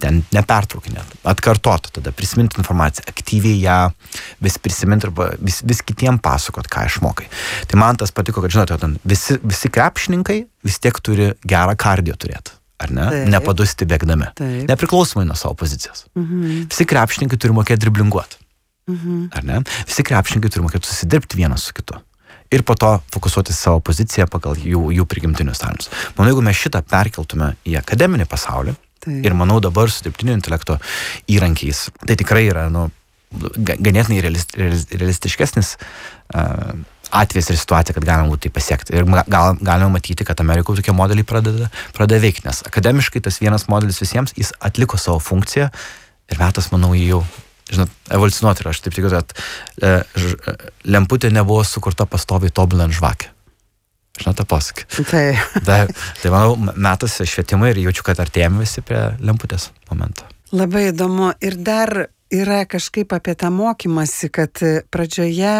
ten nepertraukinėt, atkartot, tada prisiminti informaciją, aktyviai ją vis prisiminti arba vis kitiem pasakot, ką išmokai. Tai man tas patiko, kad, žinote, ten visi krepšininkai vis tiek turi gerą kardio turėti. Ar ne? Taip. Nepadusti bėgdami. Taip. Nepriklausomai nuo savo pozicijos. Visi krepšininkai turi mokėti driblinguoti. Ar ne? Visi krepšininkai turi mokėti susidirbti vienas su kitu. Ir po to fokusuoti savo poziciją pagal jų prigimtinius talentus. Manau, jeigu mes šitą perkeltume į akademinį pasaulį, ir manau dabar su dirbtinio intelekto įrankiais, tai tikrai yra, ganėtinai realistiškesnis atvejis ir situacija, kad galima būtų tai pasiekti. Ir galima matyti, kad Amerikoje tokie modeliai pradeda veikti, nes akademiškai tas vienas modelis visiems, jis atliko savo funkciją ir metas, manau, jį jau, evoliucionuoti. Ir aš taip tikiu, kad lemputė nebuvo sukurta pastoviai tobulinant žvakę. Žinote posakį. Tai manau, metas švietimai ir jaučiu, kad artėjame visi prie lemputės momento. Labai įdomu. Ir dar yra kažkaip apie tą mokymąsi, kad pradžioje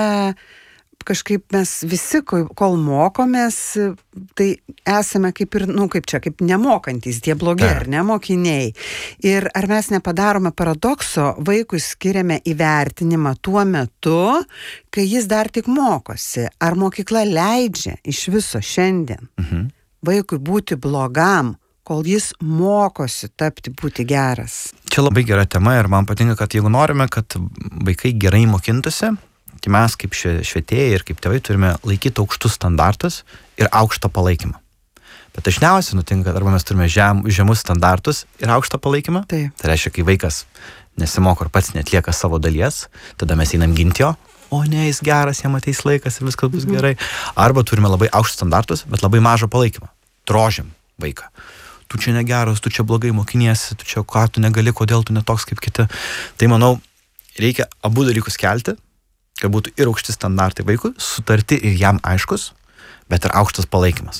kažkaip mes visi, kol mokomės, tai esame kaip ir, kaip nemokantys, tie blogi ar ne mokiniai. Ir ar mes nepadarome paradokso, vaikui skiriame įvertinimą tuo metu, kai jis dar tik mokosi. Ar mokykla leidžia iš viso šiandien vaikui būti blogam, kol jis mokosi būti geras? Čia labai gera tema ir man patinka, kad jeigu norime, kad vaikai gerai mokintųsi, tai mes kaip švietėjai ir kaip tėvai turime laikyti aukštus standartus ir aukštą palaikymą. Bet dažniausiai nutinka, kad arba mes turime žemus standartus ir aukštą palaikymą. Tai reiškia, kai vaikas nesimoko ir pats netlieka savo dalies, tada mes einam ginti jo, o ne, jis geras, jam ateis laikas ir viskas bus gerai. Arba turime labai aukštus standartus, bet labai mažą palaikymą. Drožiam vaiką. Tu čia negeras, tu čia blogai mokiniesi, tu čia ką tu negali, kodėl tu netoks kaip kiti. Tai manau, reikia abu dalykus kelti, kad būtų ir aukšti standartai vaikui, sutarti ir jam aiškus, bet ir aukštas palaikymas.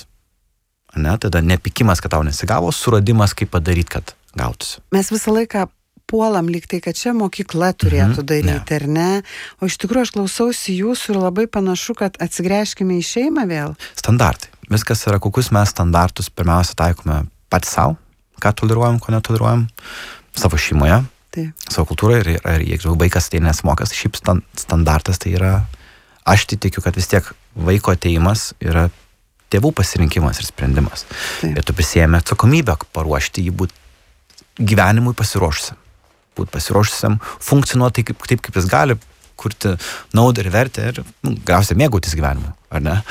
Ne? Tada nepikimas, kad tau nesigavo, suradimas, kaip padaryti, kad gautųsi. Mes visą laiką puolam lyg tai, kad čia mokykla turėtų daryti, ar ne? O iš tikrųjų aš klausausi jūsų ir labai panašu, kad atsigręžkime į šeimą vėl. Standartai. Viskas yra, kokius mes standartus pirmiausia taikome patys savo, ką toleruojam, ko netoleruojam, savo šeimoje. Savo kultūroje ir jeigu vaikas tai nesmokas, šiaip standartas tai yra, aš tikiu, kad vis tiek vaiko ateimas yra tėvų pasirinkimas ir sprendimas. Ir tu prisiėmė atsakomybę paruošti jį būti gyvenimui pasiruošusiam. Būti pasiruošusiam, funkcionuoti taip, kaip jis gali, kurti naudą ir vertę ir galiausiai mėgautis gyvenimu, ar ne?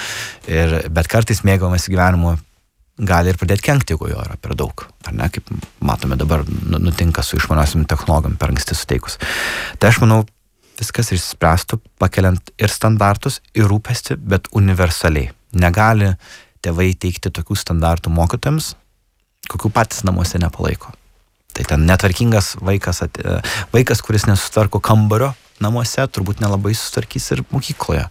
Bet kartais mėgavimas gyvenimu gali ir pradėti kenkti, jeigu jo yra per daug. Ar ne, kaip matome dabar nutinka su išmaniosiom technologijom per anksti suteikus. Tai aš manau, viskas išspręstų, pakeliant ir standartus, ir rūpestį, bet universaliai. Negali tėvai teikti tokių standartų mokytojams, kokių patys namuose nepalaiko. Tai ten netvarkingas vaikas, kuris nesutvarko kambario namuose, turbūt nelabai susitvarkys ir mokykloje.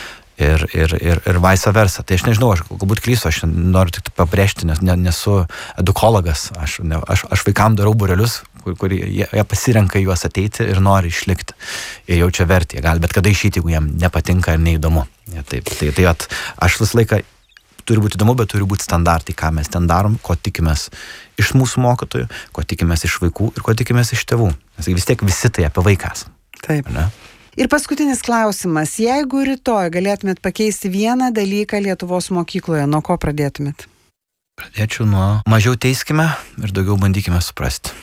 Ir vice versa. Tai aš nežinau, aš galbūt klysiu, aš noriu tik pabrėžti, nes nesu edukologas. Aš vaikam darau būrelius, kur jie pasirenka juos ateiti ir nori išlikti. Ir jaučia vertę. Gali bet kada išeiti, jeigu jiem nepatinka ir neįdomu. Tai aš visą laiką turi būti įdomu, bet turi būti standartai, ką mes ten darom, ko tikimės iš mūsų mokytojų, ko tikimės iš vaikų ir ko tikimės iš tėvų. Nes vis tiek visi tai apie vaikas. Taip. Ir paskutinis klausimas. Jeigu rytoj galėtumėt pakeisti vieną dalyką Lietuvos mokykloje, nuo ko pradėtumėt? Pradėčiau nuo mažiau teiskime ir daugiau bandykime suprasti.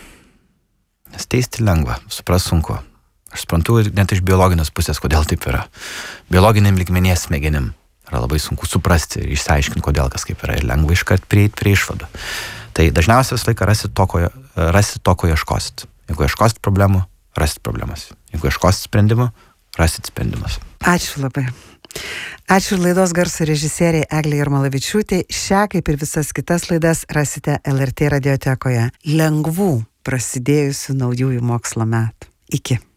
Nes teisti lengva, suprasti sunku. Aš suprantu net iš biologinės pusės, kodėl taip yra. Biologiniam lygmenės smegenim yra labai sunku suprasti ir išsiaiškinti, kodėl kas kaip yra. Ir lengva iškart prieiti prie išvadų. Tai dažniausiai visą laiką rasit to, ko ieškosit. Jeigu ieškosit problemų, rasit problemas. Jeigu ieškosit sprendimų, rasit sprendimus. Ačiū labai. Ačiū laidos garso režisieriai Eglei Jarmalavičiūtei. Šią, kaip ir visas kitas laidas, rasite LRT radiotekoje. Lengvų prasidėjusių naujųjų mokslo metų. Iki.